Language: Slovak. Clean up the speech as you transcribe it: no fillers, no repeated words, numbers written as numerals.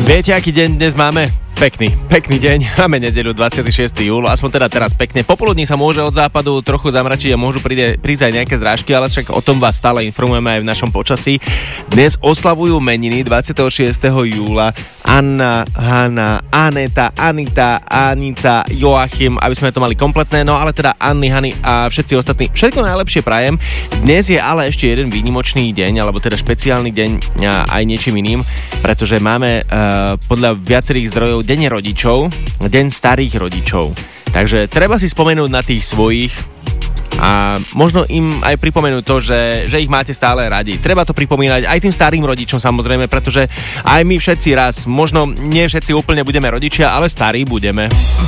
Viete, aký deň dnes máme? Pekný deň. Máme nedeľu 26. júl, aspoň teda teraz pekne. Popoludní sa môže od západu trochu zamračiť a môžu prísť aj nejaké zrážky, ale však o tom vás stále informujeme aj v našom počasí. Dnes oslavujú meniny 26. júla Anna, Hanna, Aneta, Anita, Anica, Joachim, aby sme to mali kompletné, no ale teda Anny, Hany a všetci ostatní. Všetko najlepšie prajem. Dnes je ale ešte jeden výnimočný deň, alebo teda špeciálny deň aj niečím iným, pretože máme podľa viacerých zdrojov deň rodičov, deň starých rodičov. Takže treba si spomenúť na tých svojich a možno im aj pripomenúť to, že ich máte stále radi. Treba to pripomínať aj tým starým rodičom samozrejme, pretože aj my všetci raz, možno nie všetci úplne budeme rodičia, ale starí budeme.